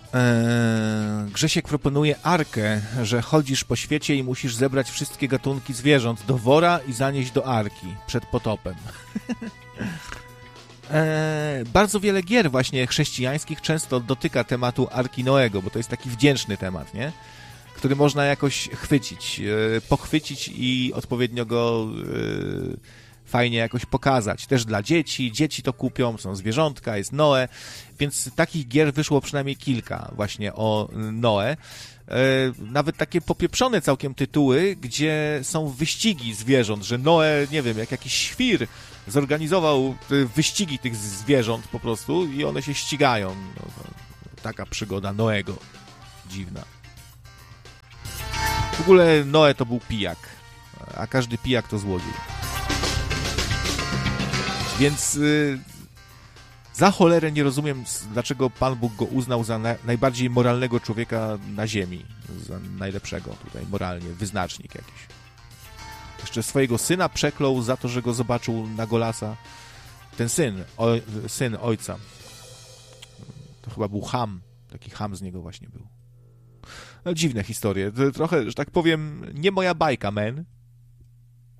Grzesiek proponuje arkę, że chodzisz po świecie i musisz zebrać wszystkie gatunki zwierząt do wora i zanieść do arki przed potopem. Bardzo wiele gier właśnie chrześcijańskich często dotyka tematu Arki Noego, bo to jest taki wdzięczny temat, nie? Który można jakoś chwycić, pochwycić i odpowiednio go fajnie jakoś pokazać. Też dla dzieci. Dzieci to kupią, są zwierzątka, jest Noe, więc takich gier wyszło przynajmniej kilka właśnie o Noe. Nawet takie popieprzone całkiem tytuły, gdzie są wyścigi zwierząt, że Noe, nie wiem, jak jakiś świr zorganizował wyścigi tych zwierząt po prostu i one się ścigają. No, taka przygoda Noego. Dziwna. W ogóle Noe to był pijak, a każdy pijak to złodziej. Więc za cholerę nie rozumiem, dlaczego Pan Bóg go uznał za najbardziej moralnego człowieka na ziemi. Za najlepszego tutaj moralnie, wyznacznik jakiś. Jeszcze swojego syna przeklął za to, że go zobaczył na Golasa. Ten syn ojca. To chyba był Ham. Taki Ham z niego właśnie był. No, dziwne historie. To trochę, że tak powiem, nie moja bajka, man.